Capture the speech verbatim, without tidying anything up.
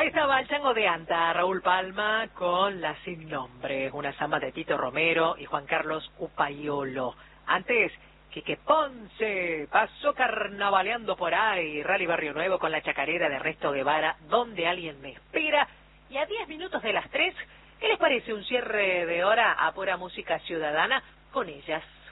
Ahí estaba el chango de Anta, Raúl Palma, con La Sin Nombre, una samba de Tito Romero y Juan Carlos Upaiolo. Antes, Quique Ponce pasó carnavaleando por ahí, Rally Barrio Nuevo con la chacarera de Ernesto Guevara, Donde alguien me espera. Y a diez minutos de las tres, ¿qué les parece un cierre de hora a pura música ciudadana con ellas?